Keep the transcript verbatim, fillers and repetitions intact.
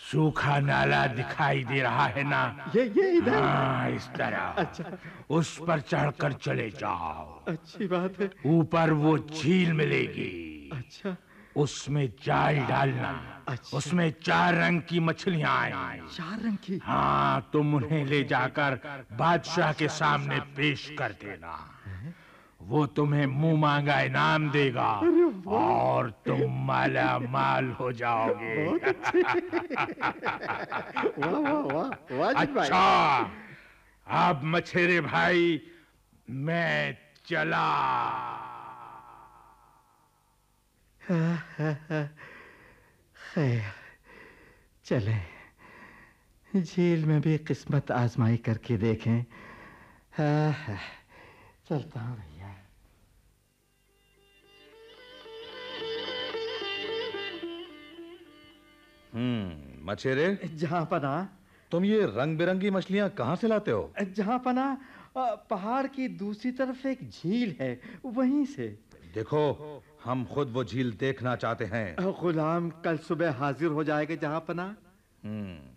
सूखा नाला दिखाई दे रहा है ना? ये ये इधर। हाँ, इस तरह। अच्छा, उस पर चढ़कर चले जाओ। अच्छी बात है। ऊपर वो झील मिलेगी। अच्छा, उसमें जाल डालना। अच्छा। उसमें चार रंग की मछलियां आएंगी। चार रंग की? हाँ, तुम उन्हें ले जाकर बादशाह के सामने पेश कर देना। वो तुम्हें मुंह मांगा इनाम देगा और तुम माला माल हो जाओगे। बहुत अच्छी। वाह वाह वाह वाजिद भाई। अच्छा, अब मछेरे भाई मैं चला। खैर, चले झील में भी किस्मत आजमाई करके देखें। चलता हूँ भैया। हम्म मछेरे, जहाँ पना। तुम ये रंग बिरंगी मछलियां कहाँ से लाते हो? जहाँ पना पहाड़ की दूसरी तरफ एक झील है, वहीं से। देखो, हम खुद वो झील देखना चाहते हैं। गुलाम कल सुबह हाजिर हो जाएगा जहाँ पना। हम्म